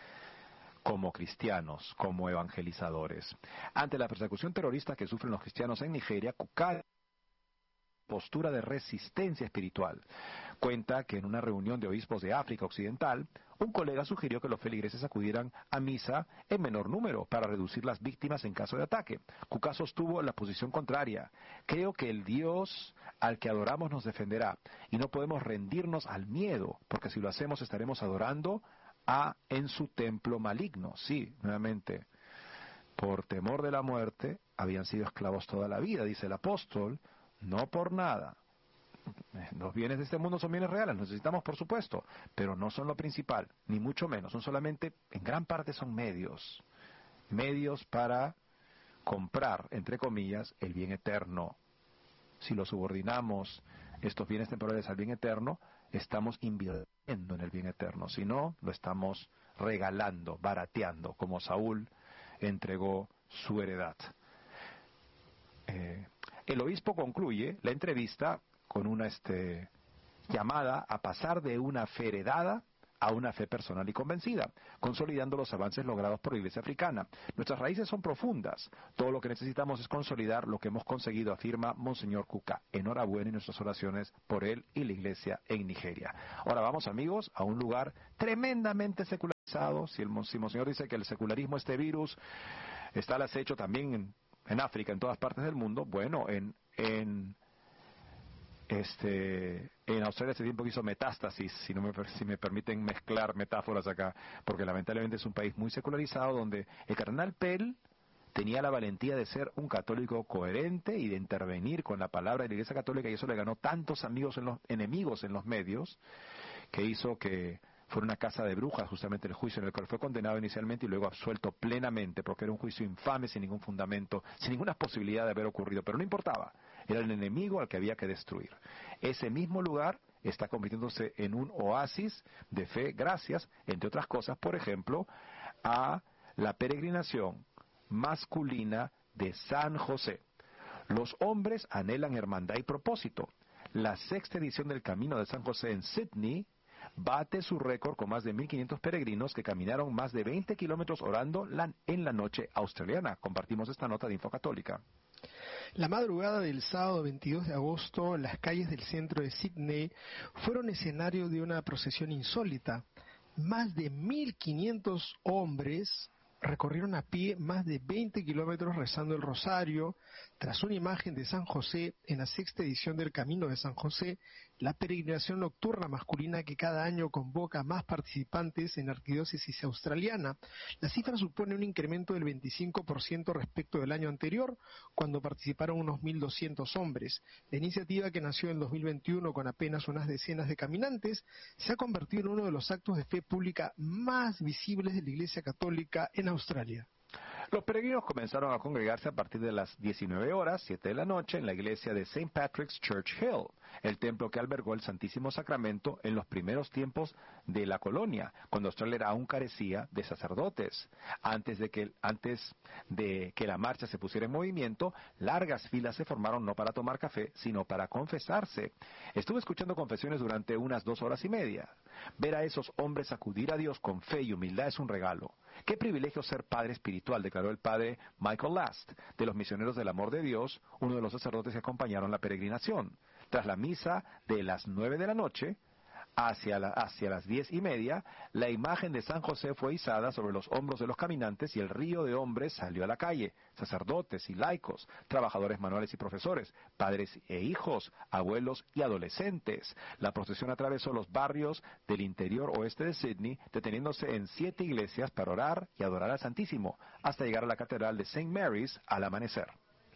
como cristianos, como evangelizadores. Ante la persecución terrorista que sufren los cristianos en Nigeria, Kuka postura de resistencia espiritual. Cuenta que en una reunión de obispos de África Occidental, un colega sugirió que los feligreses acudieran a misa en menor número para reducir las víctimas en caso de ataque. Kuka sostuvo la posición contraria: creo que el Dios al que adoramos nos defenderá y no podemos rendirnos al miedo, porque si lo hacemos estaremos adorando en su templo maligno. Sí, nuevamente, por temor de la muerte habían sido esclavos toda la vida, dice el apóstol, no por nada. Los bienes de este mundo son bienes reales, los necesitamos por supuesto, pero no son lo principal, ni mucho menos. Son solamente, en gran parte son medios para comprar, entre comillas, el bien eterno. Si lo subordinamos, estos bienes temporales, al bien eterno, estamos invirtiendo en el bien eterno. Si no, lo estamos regalando, barateando, como Saúl entregó su heredad. El obispo concluye la entrevista con una llamada a pasar de una fe heredada a una fe personal y convencida, consolidando los avances logrados por la Iglesia africana. Nuestras raíces son profundas. Todo lo que necesitamos es consolidar lo que hemos conseguido, afirma Monseñor Kuka. Enhorabuena en nuestras oraciones por él y la Iglesia en Nigeria. Ahora vamos, amigos, a un lugar tremendamente secularizado. Si Monseñor dice que el secularismo, este virus, está al acecho también en África, en todas partes del mundo, bueno, en Australia hace tiempo que hizo metástasis, si me permiten mezclar metáforas acá, porque lamentablemente es un país muy secularizado donde el cardenal Pell tenía la valentía de ser un católico coherente y de intervenir con la palabra de la Iglesia Católica, y eso le ganó tantos enemigos en los medios, que hizo que fuera una casa de brujas justamente el juicio en el cual fue condenado inicialmente y luego absuelto plenamente, porque era un juicio infame, sin ningún fundamento, sin ninguna posibilidad de haber ocurrido, pero no importaba, era el enemigo al que había que destruir. Ese mismo lugar está convirtiéndose en un oasis de fe gracias, entre otras cosas, por ejemplo, a la peregrinación masculina de San José. Los hombres anhelan hermandad y propósito. La 6ª edición del Camino de San José en Sydney bate su récord con más de 1.500 peregrinos que caminaron más de 20 kilómetros orando en la noche australiana. Compartimos esta nota de Info Católica. La madrugada del sábado 22 de agosto, las calles del centro de Sydney fueron escenario de una procesión insólita. Más de 1.500 hombres recorrieron a pie más de 20 kilómetros rezando el rosario, tras una imagen de San José en la 6ª edición del Camino de San José, la peregrinación nocturna masculina que cada año convoca a más participantes en la arquidiócesis australiana. La cifra supone un incremento del 25% respecto del año anterior, cuando participaron unos 1.200 hombres. La iniciativa, que nació en 2021 con apenas unas decenas de caminantes, se ha convertido en uno de los actos de fe pública más visibles de la Iglesia Católica en Australia. Los peregrinos comenzaron a congregarse a partir de las 19 horas, 7 de la noche, en la iglesia de St. Patrick's Church Hill, el templo que albergó el Santísimo Sacramento en los primeros tiempos de la colonia, cuando Australia aún carecía de sacerdotes. Antes de que la marcha se pusiera en movimiento, largas filas se formaron no para tomar café, sino para confesarse. Estuve escuchando confesiones durante unas 2 horas y media. Ver a esos hombres acudir a Dios con fe y humildad es un regalo. Qué privilegio ser padre espiritual, declaró el padre Michael Last, de los Misioneros del Amor de Dios, uno de los sacerdotes que acompañaron la peregrinación. Tras la misa de las 9 de la noche, hacia las 10:30, la imagen de San José fue izada sobre los hombros de los caminantes y el río de hombres salió a la calle. Sacerdotes y laicos, trabajadores manuales y profesores, padres e hijos, abuelos y adolescentes. La procesión atravesó los barrios del interior oeste de Sydney, deteniéndose en 7 iglesias para orar y adorar al Santísimo, hasta llegar a la catedral de St. Mary's al amanecer.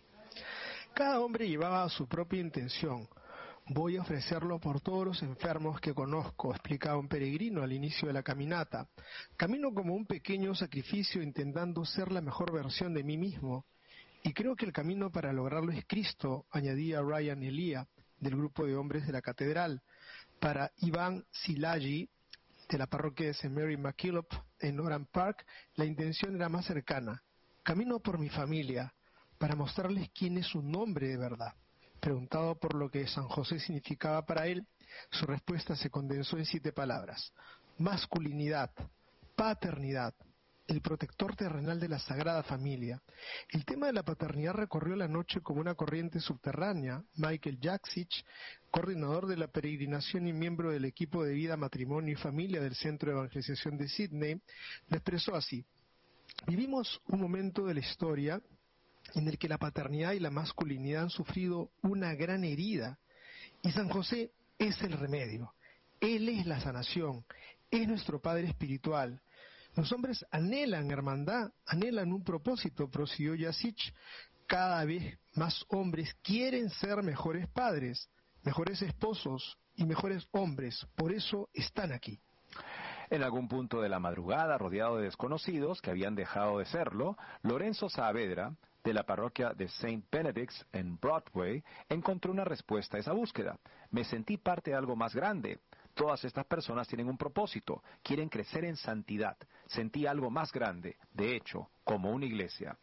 Cada hombre llevaba su propia intención. Voy a ofrecerlo por todos los enfermos que conozco, explicaba un peregrino al inicio de la caminata. Camino como un pequeño sacrificio intentando ser la mejor versión de mí mismo. Y creo que el camino para lograrlo es Cristo, añadía Ryan Elia, del grupo de hombres de la catedral. Para Iván Silagi, de la parroquia de St. Mary MacKillop en Oran Park, la intención era más cercana. Camino por mi familia, para mostrarles quién es un hombre de verdad. Preguntado por lo que San José significaba para él, su respuesta se condensó en 7 palabras: masculinidad, paternidad, el protector terrenal de la Sagrada Familia. El tema de la paternidad recorrió la noche como una corriente subterránea. Michael Jaksich, coordinador de la peregrinación y miembro del equipo de vida, matrimonio y familia del Centro de Evangelización de Sydney, lo expresó así: vivimos un momento de la historia en el que la paternidad y la masculinidad han sufrido una gran herida, y San José es el remedio. Él es la sanación, es nuestro Padre espiritual. Los hombres anhelan hermandad, anhelan un propósito, prosiguió Jasich. Cada vez más hombres quieren ser mejores padres, mejores esposos y mejores hombres. Por eso están aquí. En algún punto de la madrugada, rodeado de desconocidos que habían dejado de serlo, Lorenzo Saavedra, de la parroquia de St. Benedict's en Broadway, encontró una respuesta a esa búsqueda. Me sentí parte de algo más grande. Todas estas personas tienen un propósito, quieren crecer en santidad. Sentí algo más grande, de hecho, como una iglesia.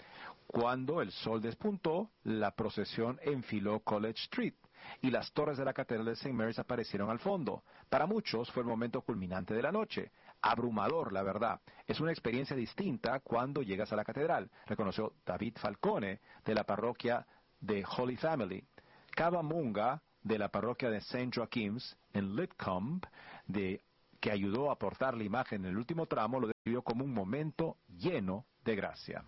Cuando el sol despuntó, la procesión enfiló College Street y las torres de la Catedral de St. Mary's aparecieron al fondo. Para muchos fue el momento culminante de la noche. Abrumador, la verdad. Es una experiencia distinta cuando llegas a la catedral, reconoció David Falcone, de la parroquia de Holy Family. Cava Munga, de la parroquia de St. Joachim's en Lidcombe, que ayudó a portar la imagen en el último tramo, lo describió como un momento lleno de gracia.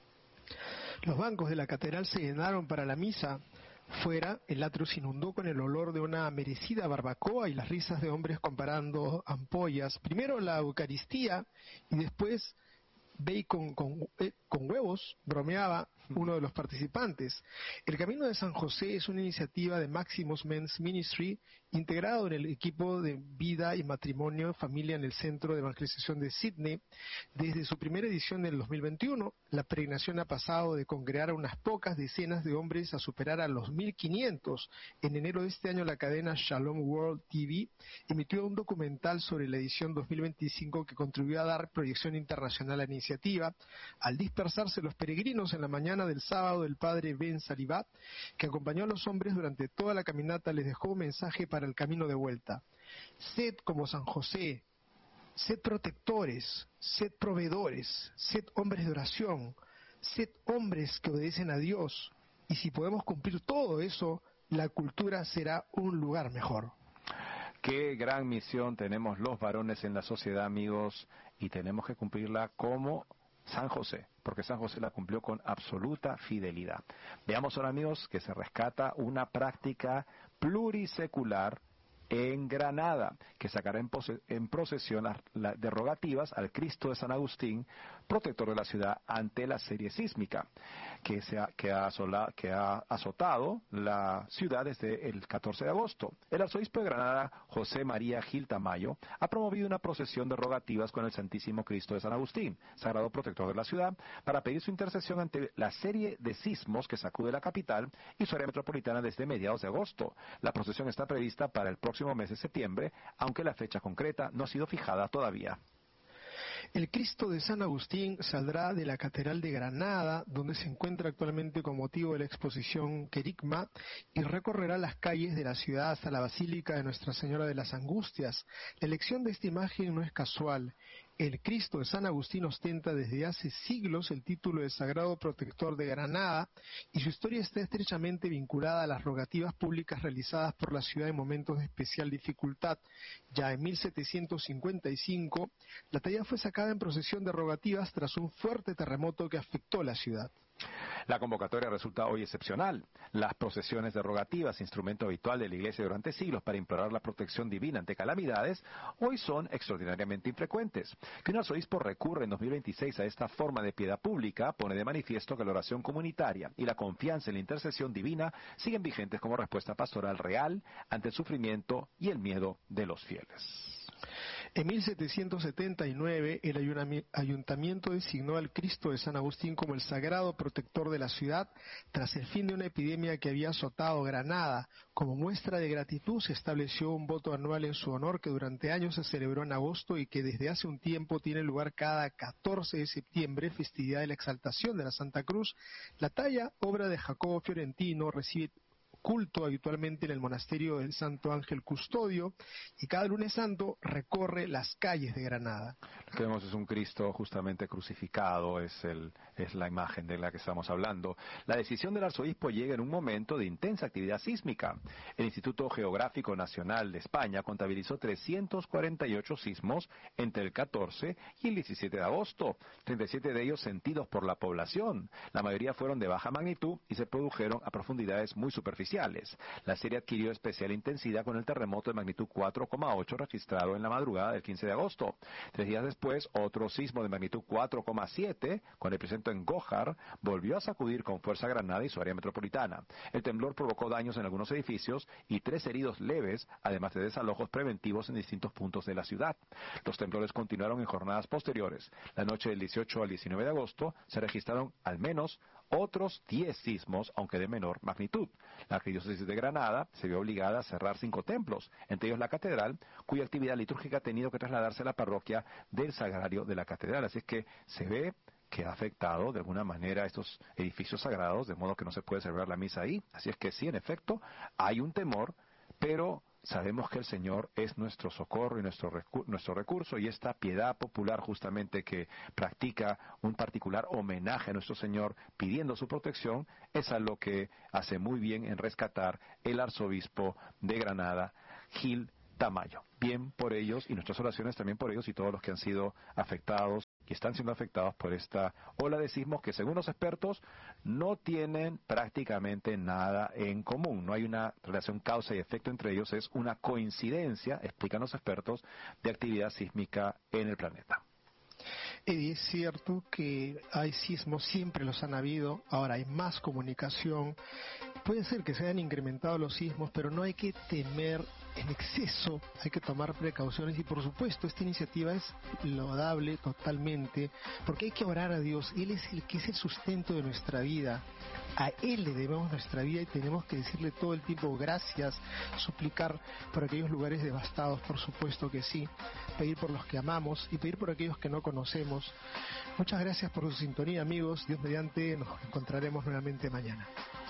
Los bancos de la catedral se llenaron para la misa. Fuera, el atrio se inundó con el olor de una merecida barbacoa y las risas de hombres comparando ampollas. Primero la Eucaristía y después bacon con huevos, bromeaba uno de los participantes. El Camino de San José es una iniciativa de Maximus Men's Ministry integrado en el equipo de vida y matrimonio y familia en el Centro de Evangelización de Sydney. Desde su primera edición en el 2021, la peregrinación ha pasado de congregar a unas pocas decenas de hombres a superar a los 1.500. En enero de este año, la cadena Shalom World TV emitió un documental sobre la edición 2025 que contribuyó a dar proyección internacional a la iniciativa. Al dispersarse los peregrinos en la mañana del sábado, el padre Ben Salibat, que acompañó a los hombres durante toda la caminata, les dejó un mensaje para el camino de vuelta. Sed como San José, sed protectores, sed proveedores, sed hombres de oración, sed hombres que obedecen a Dios, y si podemos cumplir todo eso, la cultura será un lugar mejor. Qué gran misión tenemos los varones en la sociedad, amigos, y tenemos que cumplirla como San José, porque San José la cumplió con absoluta fidelidad. Veamos ahora, amigos, que se rescata una práctica plurisecular en Granada, que sacará en procesión las derogativas al Cristo de San Agustín, protector de la ciudad ante la serie sísmica que ha azotado la ciudad desde el 14 de agosto. El arzobispo de Granada, José María Gil Tamayo, ha promovido una procesión de rogativas con el Santísimo Cristo de San Agustín, sagrado protector de la ciudad, para pedir su intercesión ante la serie de sismos que sacude la capital y su área metropolitana desde mediados de agosto. La procesión está prevista para el próximo mes de septiembre, aunque la fecha concreta no ha sido fijada todavía. El Cristo de San Agustín saldrá de la Catedral de Granada, donde se encuentra actualmente con motivo de la exposición Querigma, y recorrerá las calles de la ciudad hasta la Basílica de Nuestra Señora de las Angustias. La elección de esta imagen no es casual. El Cristo de San Agustín ostenta desde hace siglos el título de Sagrado Protector de Granada y su historia está estrechamente vinculada a las rogativas públicas realizadas por la ciudad en momentos de especial dificultad. Ya en 1755, la talla fue sacada en procesión de rogativas tras un fuerte terremoto que afectó la ciudad. La convocatoria resulta hoy excepcional. Las procesiones de rogativas, instrumento habitual de la Iglesia durante siglos para implorar la protección divina ante calamidades, hoy son extraordinariamente infrecuentes. Que un arzobispo recurre en 2026 a esta forma de piedad pública pone de manifiesto que la oración comunitaria y la confianza en la intercesión divina siguen vigentes como respuesta pastoral real ante el sufrimiento y el miedo de los fieles. En 1779, el ayuntamiento designó al Cristo de San Agustín como el sagrado protector de la ciudad tras el fin de una epidemia que había azotado Granada. Como muestra de gratitud se estableció un voto anual en su honor que durante años se celebró en agosto y que desde hace un tiempo tiene lugar cada 14 de septiembre, festividad de la exaltación de la Santa Cruz. La talla, obra de Jacobo Fiorentino, recibe culto habitualmente en el monasterio del Santo Ángel Custodio y cada lunes santo recorre las calles de Granada. Lo que vemos es un Cristo justamente crucificado, es la imagen de la que estamos hablando. La decisión del arzobispo llega en un momento de intensa actividad sísmica. El Instituto Geográfico Nacional de España contabilizó 348 sismos entre el 14 y el 17 de agosto, 37 de ellos sentidos por la población. La mayoría fueron de baja magnitud y se produjeron a profundidades muy superficiales. La serie adquirió especial intensidad con el terremoto de magnitud 4,8 registrado en la madrugada del 15 de agosto. 3 días después, otro sismo de magnitud 4,7, con epicentro en Gójar, volvió a sacudir con fuerza Granada y su área metropolitana. El temblor provocó daños en algunos edificios y 3 heridos leves, además de desalojos preventivos en distintos puntos de la ciudad. Los temblores continuaron en jornadas posteriores. La noche del 18 al 19 de agosto se registraron al menos otros 10 sismos, aunque de menor magnitud. La arquidiócesis de Granada se vio obligada a cerrar 5 templos, entre ellos la catedral, cuya actividad litúrgica ha tenido que trasladarse a la parroquia del Sagrario de la Catedral. Así es que se ve que ha afectado de alguna manera estos edificios sagrados, de modo que no se puede celebrar la misa ahí. Así es que sí, en efecto, hay un temor, pero sabemos que el Señor es nuestro socorro y nuestro recurso, y esta piedad popular justamente que practica un particular homenaje a nuestro Señor pidiendo su protección, es algo que hace muy bien en rescatar el arzobispo de Granada, Gil Tamayo. Bien por ellos, y nuestras oraciones también por ellos y todos los que han sido afectados y están siendo afectados por esta ola de sismos que, según los expertos, no tienen prácticamente nada en común. No hay una relación causa y efecto entre ellos, es una coincidencia, explican los expertos, de actividad sísmica en el planeta. Eddie, es cierto que hay sismos, siempre los han habido, ahora hay más comunicación. Puede ser que se hayan incrementado los sismos, pero no hay que temer en exceso, hay que tomar precauciones, y por supuesto esta iniciativa es loable totalmente, porque hay que orar a Dios. Él es el que es el sustento de nuestra vida, a Él le debemos nuestra vida y tenemos que decirle todo el tiempo gracias, suplicar por aquellos lugares devastados, por supuesto que sí, pedir por los que amamos y pedir por aquellos que no conocemos. Muchas gracias por su sintonía, amigos. Dios mediante, nos encontraremos nuevamente mañana.